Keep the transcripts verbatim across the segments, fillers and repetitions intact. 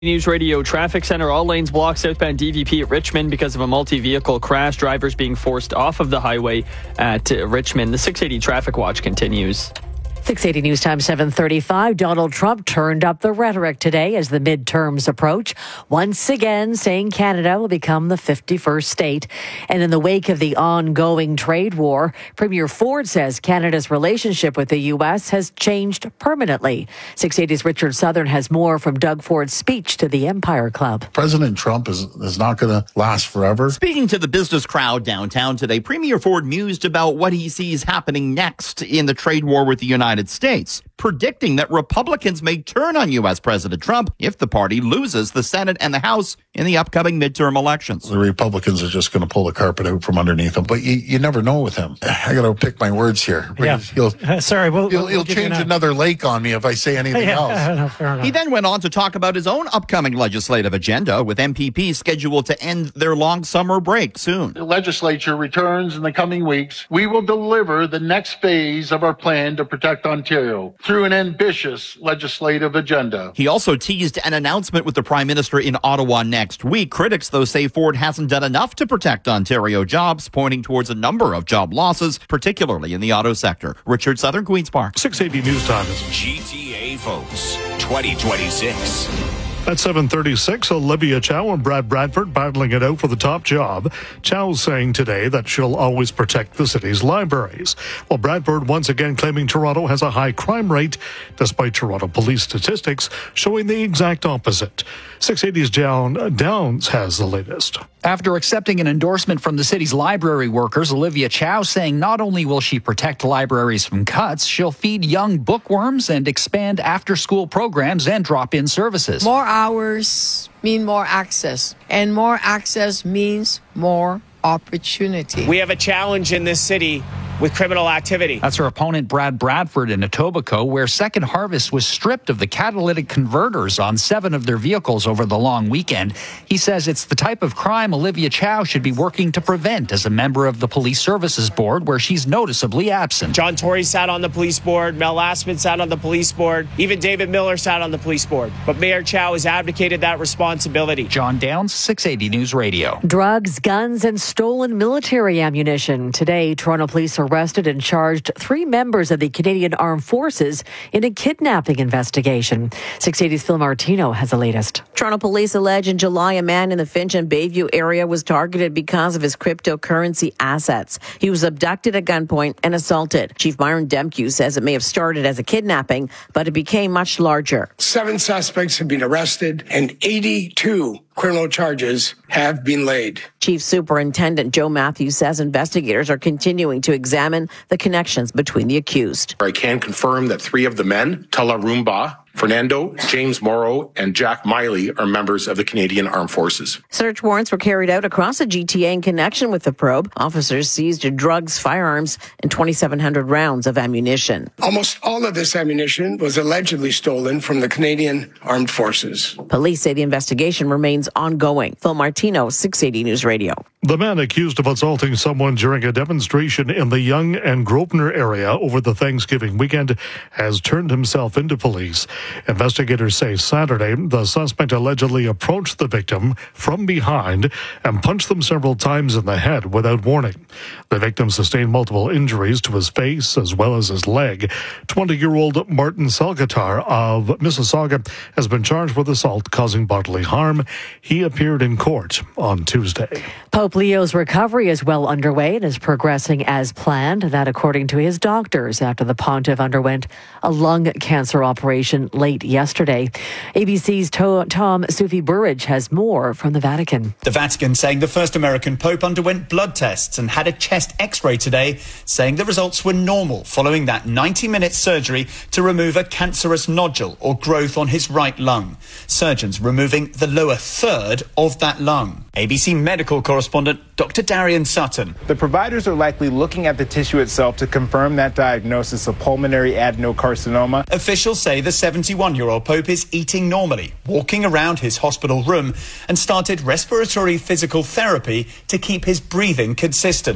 News Radio Traffic Center, all lanes blocked southbound D V P at Richmond because of a multi-vehicle crash. Drivers being forced off of the highway at uh, Richmond. The six eighty traffic watch continues. six eighty News Time, seven thirty-five. Donald Trump turned up the rhetoric today as the midterms approach, once again saying Canada will become the fifty-first state. And in the wake of the ongoing trade war, Premier Ford says Canada's relationship with the U S has changed permanently. six eighty's Richard Southern has more from Doug Ford's speech to the Empire Club. President Trump is, is not going to last forever. Speaking to the business crowd downtown today, Premier Ford mused about what he sees happening next in the trade war with the United States, predicting that Republicans may turn on U S. President Trump if the party loses the Senate and the House in the upcoming midterm elections. The Republicans are just going to pull the carpet out from underneath them, but you, you never know with him. I got to pick my words here. Yeah. He'll, uh, sorry, we'll, he'll, we'll he'll change another lake on me if I say anything yeah, else. No, fair enough. He then went on to talk about his own upcoming legislative agenda, with M P Ps scheduled to end their long summer break soon. The legislature returns in the coming weeks. We will deliver the next phase of our plan to protect Ontario through an ambitious legislative agenda. He also teased an announcement with the Prime Minister in Ottawa next week. Critics, though, say Ford hasn't done enough to protect Ontario jobs, pointing towards a number of job losses, particularly in the auto sector. Richard Southern, Queen's Park. six eighty News Time is G T A Votes twenty twenty-six. At seven thirty-six, Olivia Chow and Brad Bradford battling it out for the top job. Chow saying today that she'll always protect the city's libraries, while Bradford once again claiming Toronto has a high crime rate, despite Toronto police statistics showing the exact opposite. six eighty's John Downs has the latest. After accepting an endorsement from the city's library workers, Olivia Chow saying not only will she protect libraries from cuts, she'll feed young bookworms and expand after-school programs and drop-in services. More hours mean more access, and more access means more opportunity. We have a challenge in this city with criminal activity. That's her opponent, Brad Bradford, in Etobicoke, where Second Harvest was stripped of the catalytic converters on seven of their vehicles over the long weekend. He says it's the type of crime Olivia Chow should be working to prevent as a member of the Police Services Board, where she's noticeably absent. John Tory sat on the police board, Mel Lastman sat on the police board, even David Miller sat on the police board. But Mayor Chow has abdicated that responsibility. John Downs, six eighty News Radio. Drugs, guns, and stolen military ammunition. Today, Toronto police arrested and charged three members of the Canadian Armed Forces in a kidnapping investigation. six eighty's Phil Martino has the latest. Toronto police allege in July a man in the Finch and Bayview area was targeted because of his cryptocurrency assets. He was abducted at gunpoint and assaulted. Chief Myron Demkew says it may have started as a kidnapping, but it became much larger. Seven suspects have been arrested and eighty-two criminal charges have been laid. Chief Superintendent Joe Matthews says investigators are continuing to examine the connections between the accused. I can confirm that three of the men, Tala Rumba, Fernando, James Morrow, and Jack Miley, are members of the Canadian Armed Forces. Search warrants were carried out across the G T A in connection with the probe. Officers seized drugs, firearms, and twenty-seven hundred rounds of ammunition. Almost all of this ammunition was allegedly stolen from the Canadian Armed Forces. Police say the investigation remains ongoing. Phil Martino, six eighty News Radio. The man accused of assaulting someone during a demonstration in the Yonge and Grosvenor area over the Thanksgiving weekend has turned himself into police. Investigators say Saturday the suspect allegedly approached the victim from behind and punched them several times in the head without warning. The victim sustained multiple injuries to his face as well as his leg. twenty-year-old Martin Salgatar of Mississauga has been charged with assault causing bodily harm. He appeared in court on Tuesday. Pope Leo's recovery is well underway and is progressing as planned. That according to his doctors after the pontiff underwent a lung cancer operation late yesterday. A B C's to- Tom Sufi Burridge has more from the Vatican. The Vatican saying the first American Pope underwent blood tests and had a chest x-ray today, saying the results were normal following that ninety-minute surgery to remove a cancerous nodule or growth on his right lung. Surgeons removing the lower third of that lung. A B C medical correspondent Doctor Darian Sutton. The providers are likely looking at the tissue itself to confirm that diagnosis of pulmonary adenocarcinoma. Officials say the seventy-one-year-old Pope is eating normally, walking around his hospital room, and started respiratory physical therapy to keep his breathing consistent.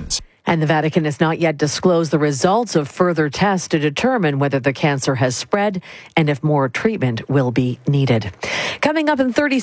And the Vatican has not yet disclosed the results of further tests to determine whether the cancer has spread and if more treatment will be needed. Coming up in thirty